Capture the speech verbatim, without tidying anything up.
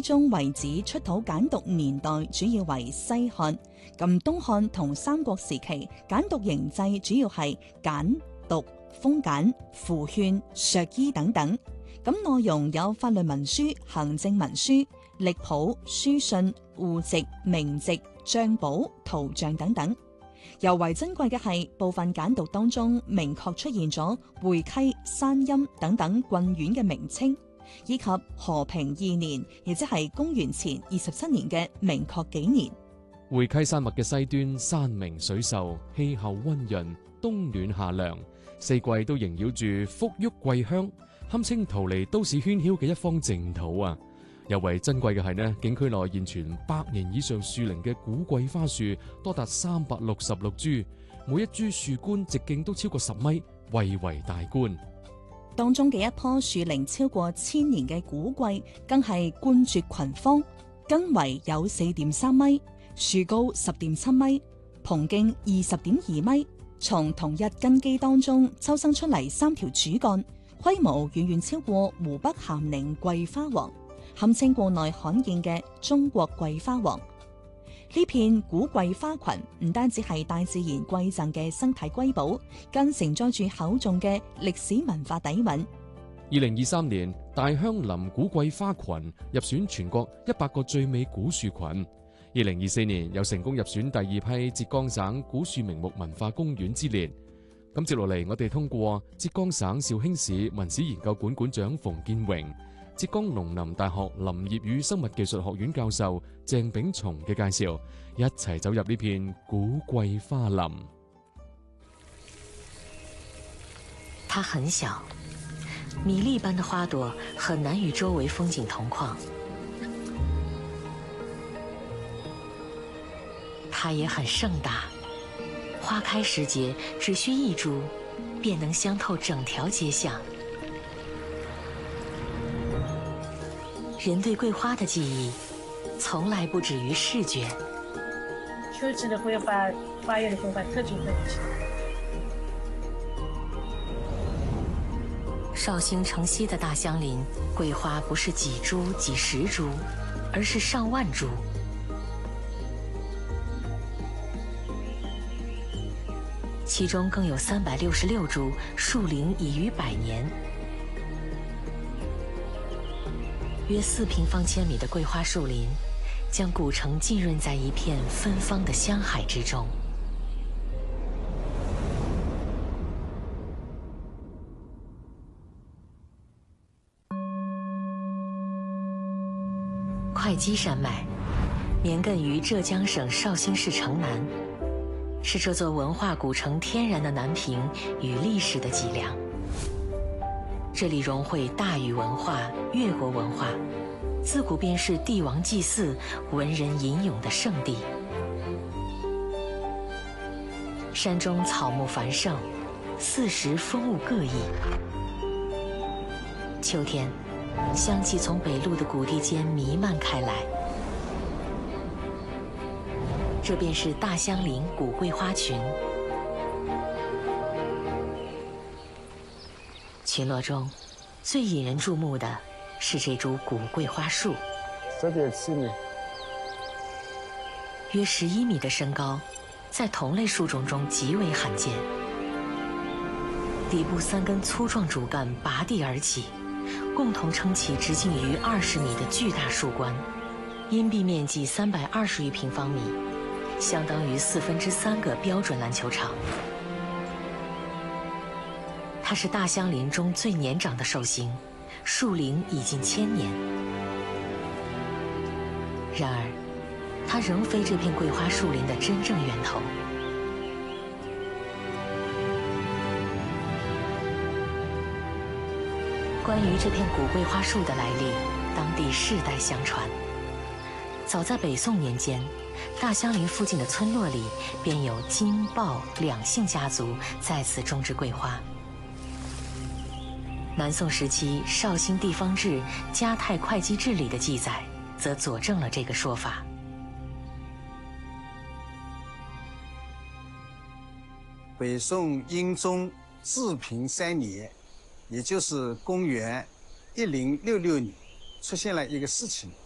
中遺址出土簡牘年代主要為西漢，咁東漢同三國時期簡牘形制主要係簡、牘、封簡、符勸、削衣等等。咁內容有法律文書、行政文書、曆譜、書信、戶籍、名籍、帳簿、圖像等等。尤為珍貴嘅係部分簡牘當中明確出現咗會稽、山陰等等郡縣嘅名稱，以及和平二年，亦即係公元前二十七年嘅明確紀年。 會稽山脈嘅西端山明水秀，氣候溫潤，冬暖夏涼，四季都縈繞住馥郁桂香，堪稱逃離都市喧囂嘅一方淨土啊！尤為珍貴嘅係呢，景區內現存百年以上樹齡嘅古桂花樹多達三百六十六株，每一株樹冠直徑都超過十米，蔚為大觀。 當中嘅一棵樹齡超過千年嘅古桂，更係冠絕群芳，根圍有四點三米，樹高十點七米，蓬徑二十點二米，從同一根基當中抽生出嚟三條主幹，規模遠遠超過湖北咸寧桂花王，堪稱國內罕見嘅中國桂花王。呢片古桂花群唔單止係大自然饋贈嘅生態瑰寶，更承載住厚重嘅歷史文化底蘊。 二零二三年，大鄉林古桂花群入選全國一百個最美古樹群。二零二四年又成功入選第二批浙江省古樹名木文化公園之列。咁接落嚟，我哋通過浙江省紹興市文史研究館館長馮建榮、浙江農林大學林業與生物技術學院教授鄭炳松嘅介紹，一齊走入呢片古桂花林。 它很小，米粒般的花朵很難與周圍風景同框。它也很盛大，花開時節只需一株，便能香透整條街巷。人對桂花的記憶，從來不止於視覺。 秋季的桂花，八月的桂花特別特別香。 紹興城西的大香林，桂花不是幾株幾十株，而是上萬株。其中更有三百六十六株樹齡已逾百年。約四平方千米的桂花樹林，將古城浸潤在一片芬芳的香海之中。會稽山脈綿亘於浙江省紹興市城南，是這座文化古城天然的南屏與歷史的脊梁。這裡融匯大禹文化、越國文化，自古便是帝王祭祀、文人吟詠的聖地。山中草木繁盛，四時風物各異。秋天，香氣從北麓的谷地間彌漫開來，這便是大鄉林古桂花群。群落中最引人注目的是這株古桂花樹， 十點七米， 約十一米的身高，在同類樹種中極為罕見。底部三根粗壯主幹拔地而起，共同撐起直徑逾二十米的巨大樹冠，蔭蔽面積三百二十餘平方米，相當於四分之三個標準籃球場。它是大鄉林中最年長的獸形，樹齡已近千年。然而，它仍非這片桂花樹林的真正源頭。關於這片古桂花樹的來歷，當地世代相傳。早在北宋年間，大鄉林附近的村落裡便有金、鮑兩姓家族在此種植桂花。南宋時期《紹興地方志·嘉泰會稽志》裡的記載，則佐證了這個說法。 北宋英宗治平三年，也就是公元一零六六年，出現了一個事情。